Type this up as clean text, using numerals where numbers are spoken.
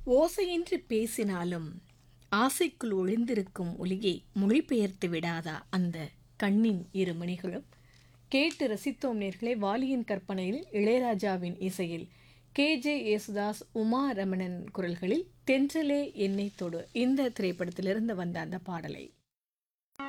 ஓசையின்றி பேசினாலும் ஆசைக்குள் ஒளிந்திருக்கும் ஒலியை மொழிபெயர்த்து விடாதா அந்த கண்ணின் இரு மணிகளும்? கேட்டு ரசித்தோம் நேர்களே. வாலியின் கற்பனையில் இளையராஜாவின் இசையில் KJ யேசுதாஸ், உமா ரமணன் குரல்களில் தென்றலே என்னை தொடு இந்த திரைப்படத்திலிருந்து வந்த அந்த பாடலை